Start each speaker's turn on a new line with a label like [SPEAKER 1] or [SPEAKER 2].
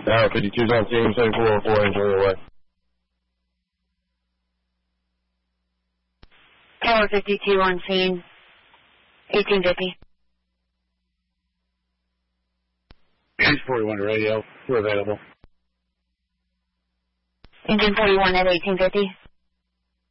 [SPEAKER 1] Tower 52's on scene, 7404, entering your way.
[SPEAKER 2] Tower 52 on scene, 1850.
[SPEAKER 3] 41 to radio, we're available.
[SPEAKER 2] Engine 41 at 1850.